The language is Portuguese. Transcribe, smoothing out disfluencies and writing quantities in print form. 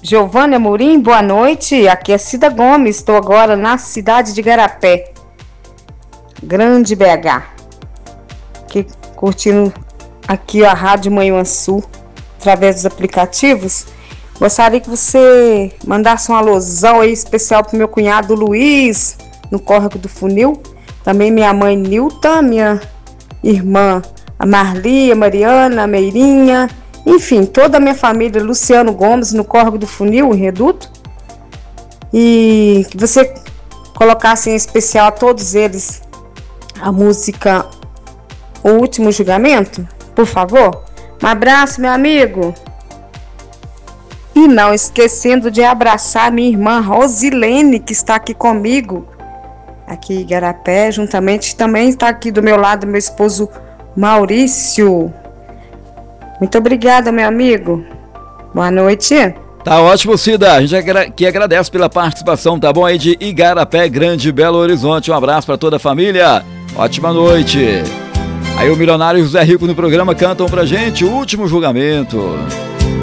Giovânia Amorim, boa noite. Aqui é Cida Gomes, estou agora na cidade de Igarapé, Grande BH. Aqui, curtindo aqui a Rádio Manhuaçu através dos aplicativos. Gostaria que você mandasse um alusão aí especial para o meu cunhado Luiz, no Córrego do Funil. Também minha mãe Nilta, minha irmã a Marli, a Mariana, a Meirinha, enfim, toda a minha família, Luciano Gomes, no Córrego do Funil, em Reduto. E que você colocasse em especial a todos eles a música O Último Julgamento, por favor. Um abraço, meu amigo. E não esquecendo de abraçar minha irmã Rosilene, que está aqui comigo, aqui em Igarapé, juntamente também está aqui do meu lado meu esposo Maurício. Muito obrigada, meu amigo. Boa noite. Tá ótimo, Cida. A gente que agradece pela participação, tá bom? Aí de Igarapé, Grande Belo Horizonte. Um abraço para toda a família. Ótima noite. Aí o milionário José Rico no programa cantam pra gente O Último Julgamento.